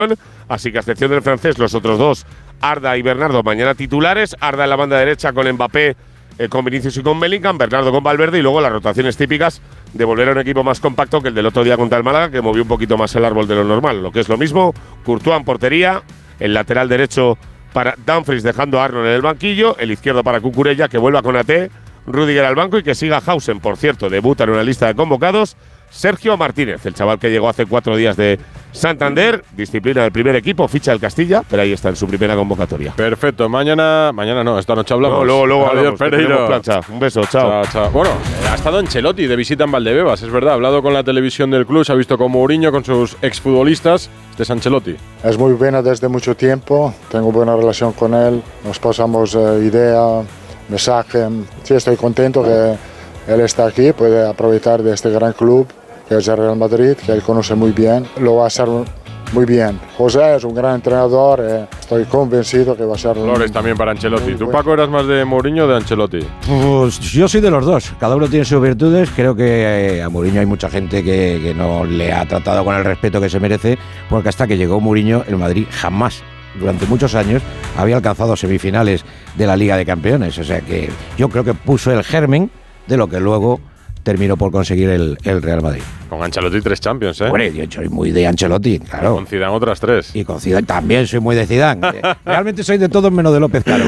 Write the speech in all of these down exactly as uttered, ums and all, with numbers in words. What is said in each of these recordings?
Así que a excepción del francés, los otros dos, Arda y Bernardo, mañana titulares. Arda en la banda derecha con Mbappé, eh, con Vinicius y con Bellingham, Bernardo con Valverde, y luego las rotaciones típicas de volver a un equipo más compacto que el del otro día contra el Málaga, que movió un poquito más el árbol de lo normal. Lo que es lo mismo, Courtois en portería, el lateral derecho para Dumfries dejando a Arnold en el banquillo, el izquierdo para Cucurella, que vuelva con A T, Rüdiger al banco y que siga Hausen, por cierto, debuta en una lista de convocados, Sergio Martínez, el chaval que llegó hace cuatro días de Santander, disciplina del primer equipo, ficha del Castilla, pero ahí está en su primera convocatoria. Perfecto, mañana, mañana no, esta noche hablamos. No, luego, luego Adiós, hablamos, plancha. Un beso, chao. chao, chao. Bueno, ha estado Ancelotti de visita en Valdebebas, es verdad, ha hablado con la televisión del club, se ha visto con Mourinho, con sus exfutbolistas. Este es Ancelotti. Es muy buena desde mucho tiempo, tengo buena relación con él, nos pasamos eh, idea, mensaje. Sí, estoy contento que él está aquí, puede aprovechar de este gran club que es el Real Madrid, que él conoce muy bien, lo va a hacer muy bien. José es un gran entrenador, eh, estoy convencido que va a ser… Flores un, también para Ancelotti. ¿Tú, Paco, eras más de Mourinho o de Ancelotti? Pues yo soy de los dos, cada uno tiene sus virtudes. Creo que eh, a Mourinho hay mucha gente que, que no le ha tratado con el respeto que se merece, porque hasta que llegó Mourinho, el Madrid jamás, durante muchos años, había alcanzado semifinales de la Liga de Campeones. O sea que yo creo que puso el germen de lo que luego terminó por conseguir el, el Real Madrid. Con Ancelotti tres Champions, ¿eh? Bueno, yo soy muy de Ancelotti, claro. Y con Zidane otras tres. Y con Zidane también soy muy de Zidane. Realmente soy de todos menos de López Caro.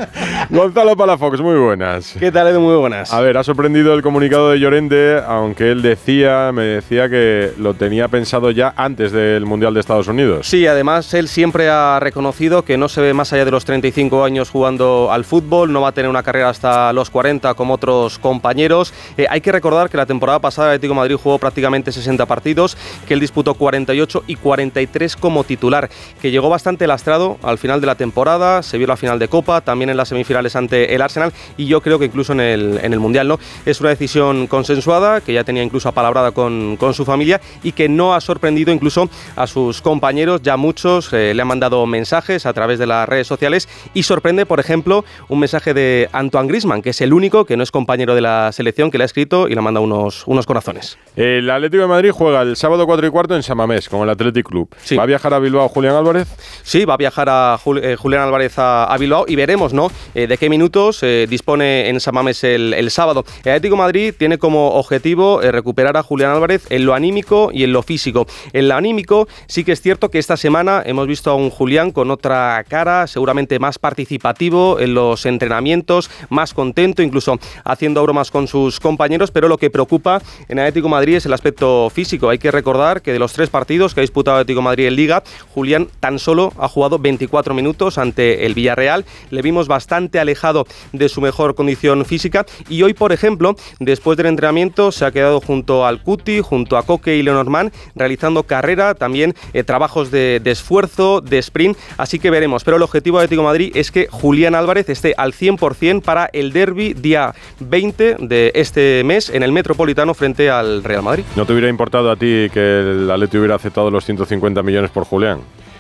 Gonzalo Palafox, muy buenas. ¿Qué tal, Edu? Muy buenas. A ver, ha sorprendido el comunicado de Llorente, aunque él decía, me decía que lo tenía pensado ya antes del Mundial de Estados Unidos. Sí, además él siempre ha reconocido que no se ve más allá de los treinta y cinco años jugando al fútbol, no va a tener una carrera hasta los cuarenta como otros compañeros. Eh, hay que recordar que la temporada pasada el Atlético de Madrid jugó prácticamente sesenta partidos, que él disputó cuarenta y ocho y cuarenta y tres como titular, que llegó bastante lastrado al final de la temporada, se vio la final de Copa, también en las semifinales ante el Arsenal y yo creo que incluso en el, en el Mundial, ¿no? Es una decisión consensuada, que ya tenía incluso apalabrada con, con su familia y que no ha sorprendido incluso a sus compañeros, ya muchos eh, le han mandado mensajes a través de las redes sociales y sorprende, por ejemplo, un mensaje de Antoine Griezmann, que es el único que no es compañero de la selección, que le ha escrito y le manda unos, unos corazones. El Atlético de Madrid juega el sábado cuatro y cuarto en San Mamés con el Athletic Club. Sí. ¿Va a viajar a Bilbao Julián Álvarez? Sí, va a viajar a Jul- eh, Julián Álvarez a, a Bilbao y veremos, ¿no? Eh, de qué minutos eh, dispone en San Mamés el, el sábado. El Atlético de Madrid tiene como objetivo eh, recuperar a Julián Álvarez en lo anímico y en lo físico. En lo anímico sí que es cierto que esta semana hemos visto a un Julián con otra cara, seguramente más participativo en los entrenamientos, más contento, incluso haciendo bromas con sus compañeros, pero lo que preocupa en el Atlético de Madrid es el aspecto físico. Hay que recordar que de los tres partidos que ha disputado el Atlético de Madrid en Liga, Julián tan solo ha jugado veinticuatro minutos ante el Villarreal. Le vimos bastante alejado de su mejor condición física y hoy, por ejemplo, después del entrenamiento se ha quedado junto al Cuti, junto a Coque y Lenormand, realizando carrera, también eh, trabajos de, de esfuerzo, de sprint, así que veremos. Pero el objetivo del Atlético de Madrid es que Julián Álvarez esté al cien por ciento para el derbi día veinte de este mes en el Metropolitano frente al Real Madrid. ¿No te hubiera importado a ti que el Atleti hubiera aceptado los ciento cincuenta millones por Julián?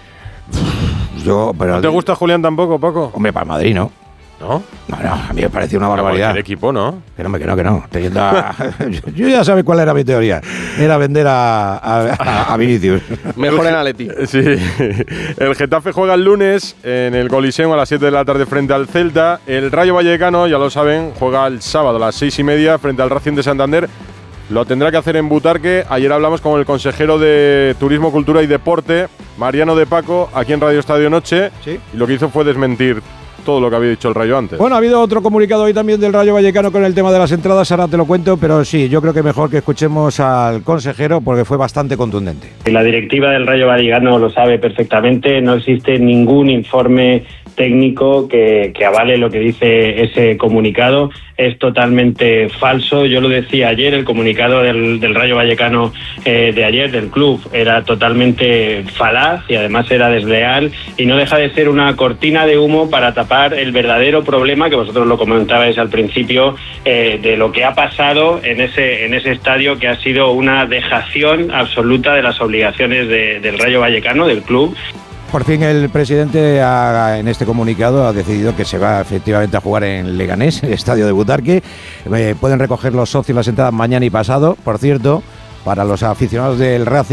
Yo, pero ¿No te gusta Julián tampoco, Paco? Hombre, para el Madrid, ¿no. ¿No? No, no, a mí me pareció una barbaridad. El equipo, ¿no? Que no, que no, que no. Teniendo a, yo ya sabes cuál era mi teoría. Era vender a, a, a Vinicius. Mejor en Atleti. Sí. El Getafe juega el lunes en el Coliseum a las siete de la tarde frente al Celta. El Rayo Vallecano, ya lo saben, juega el sábado a las seis y media frente al Racing de Santander. Lo tendrá que hacer en Butarque. Ayer hablamos con el consejero de Turismo, Cultura y Deporte, Mariano de Paco, aquí en Radio Estadio Noche. Sí. Y lo que hizo fue desmentir todo lo que había dicho el Rayo antes. Bueno, ha habido otro comunicado hoy también del Rayo Vallecano con el tema de las entradas, ahora te lo cuento, pero sí, yo creo que mejor que escuchemos al consejero porque fue bastante contundente. La directiva del Rayo Vallecano lo sabe perfectamente, no existe ningún informe técnico que, que avale lo que dice ese comunicado. Es totalmente falso. Yo lo decía ayer, el comunicado del, del Rayo Vallecano eh, de ayer, del club, era totalmente falaz y además era desleal y no deja de ser una cortina de humo para tapar el verdadero problema que vosotros lo comentabais al principio eh, de lo que ha pasado en ese, en ese estadio, que ha sido una dejación absoluta de las obligaciones de, del Rayo Vallecano, del club. Por fin el presidente ha, en este comunicado ha decidido que se va efectivamente a jugar en Leganés, el estadio de Butarque. Eh, pueden recoger los socios las entradas mañana y pasado. Por cierto, para los aficionados del Racing,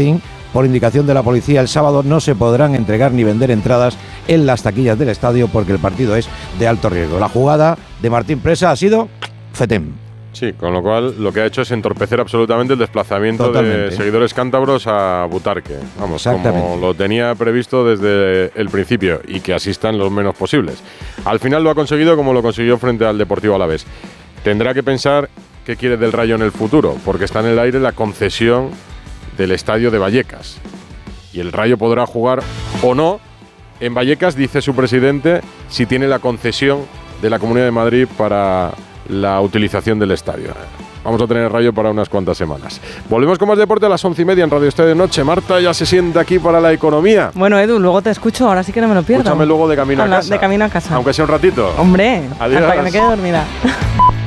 Por indicación de la policía, el sábado no se podrán entregar ni vender entradas en las taquillas del estadio porque el partido es de alto riesgo. La jugada de Martín Presa ha sido FETEM. Sí, con lo cual lo que ha hecho es entorpecer absolutamente el desplazamiento Totalmente. de seguidores cántabros a Butarque. Vamos, como lo tenía previsto desde el principio y que asistan los menos posibles. Al final lo ha conseguido como lo consiguió frente al Deportivo Alavés. Tendrá que pensar qué quiere del Rayo en el futuro, porque está en el aire la concesión del estadio de Vallecas. Y el Rayo podrá jugar o no en Vallecas, dice su presidente, si tiene la concesión de la Comunidad de Madrid para la utilización del estadio. Vamos a tener Rayo para unas cuantas semanas. Volvemos con más deporte a las once y media en Radio Estadio de Noche. Marta ya se sienta aquí para la economía. Bueno, Edu, luego te escucho, ahora sí que no me lo pierdo. Escúchame luego de camino Habla, a casa. de camino a casa. Aunque sea un ratito. Hombre, adiós. hasta que me quede dormida.